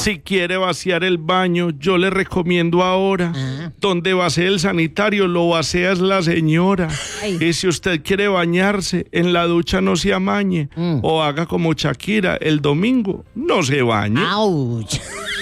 Si quiere vaciar el baño, yo le recomiendo ahora. Donde vacíe el sanitario, lo vacía es la señora. Ay. Y si usted quiere bañarse, en la ducha no se amañe. O haga como Shakira, el domingo no se bañe. ¡Auch!